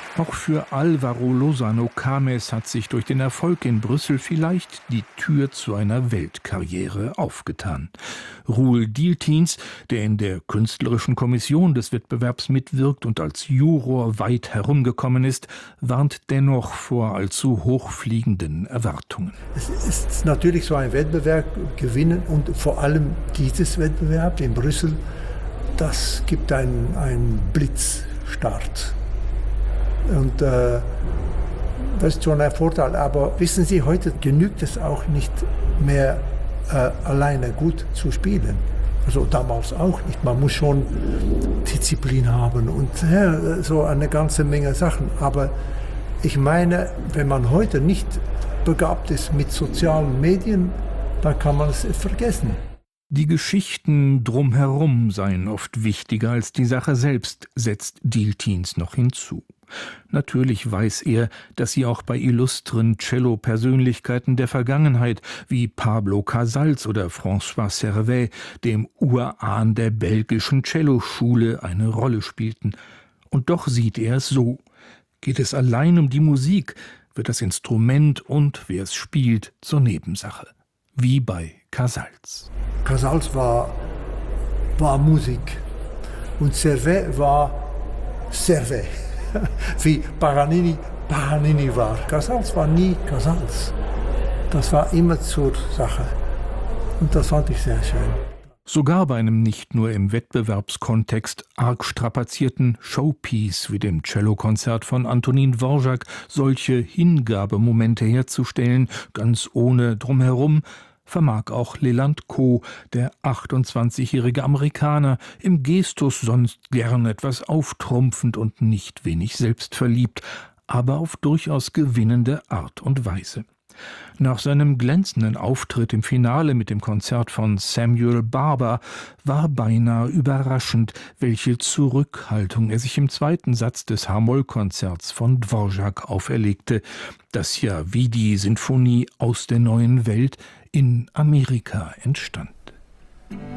Auch für Álvaro Lozano Cames hat sich durch den Erfolg in Brüssel vielleicht die Tür zu einer Weltkarriere aufgetan. Roel Dieltjens, der in der künstlerischen Kommission des Wettbewerbs mitwirkt und als Juror weit herumgekommen ist, warnt dennoch vor allzu hochfliegenden Erwartungen. Es ist natürlich so ein Wettbewerb gewinnen und vor allem dieses Wettbewerb in Brüssel, das gibt einen Blitzstart. Und das ist schon ein Vorteil. Aber wissen Sie, heute genügt es auch nicht mehr, alleine gut zu spielen. Also damals auch nicht. Man muss schon Disziplin haben und so eine ganze Menge Sachen. Aber ich meine, wenn man heute nicht begabt ist mit sozialen Medien, dann kann man es vergessen. Die Geschichten drumherum seien oft wichtiger als die Sache selbst, setzt Dieltjens noch hinzu. Natürlich weiß er, dass sie auch bei illustren Cello-Persönlichkeiten der Vergangenheit wie Pablo Casals oder François Servais, dem Urahn der belgischen Celloschule, eine Rolle spielten. Und doch sieht er es so. Geht es allein um die Musik, wird das Instrument und wer es spielt zur Nebensache. Wie bei Casals. Casals war Musik und Servais war Servais. Wie Paganini war. Casals war nie Casals. Das war immer zur Sache. Und das fand ich sehr schön. Sogar bei einem nicht nur im Wettbewerbskontext arg strapazierten Showpiece wie dem Cellokonzert von Antonin Dvorak solche Hingabemomente herzustellen, ganz ohne Drumherum, vermag auch Leland Coe, der 28-jährige Amerikaner, im Gestus sonst gern etwas auftrumpfend und nicht wenig selbstverliebt, aber auf durchaus gewinnende Art und Weise. Nach seinem glänzenden Auftritt im Finale mit dem Konzert von Samuel Barber war beinahe überraschend, welche Zurückhaltung er sich im zweiten Satz des H-Moll-Konzerts von Dvorak auferlegte, das ja wie die Sinfonie aus der neuen Welt in Amerika entstand.